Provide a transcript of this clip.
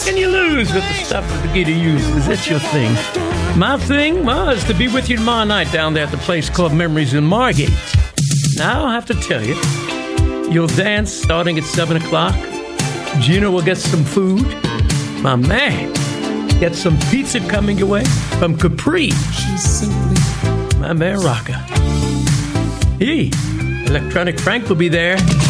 can you lose with the stuff that the Gita uses? That's your thing. My thing was to be with you tomorrow night down there at the place called Memories in Margate. Now, I have to tell you, you'll dance starting at 7 o'clock. Gina will get some food. My man, get some pizza coming your way from Capri. She's simply my man Rocka. Electronic Frank will be there.